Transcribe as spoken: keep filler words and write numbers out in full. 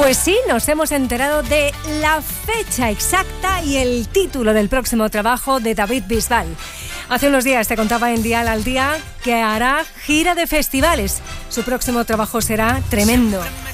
Pues sí, nos hemos enterado de la fecha exacta y el título del próximo trabajo de David Bisbal. Hace unos días te contaba en Dial al Día que hará gira de festivales. Su próximo trabajo será tremendo.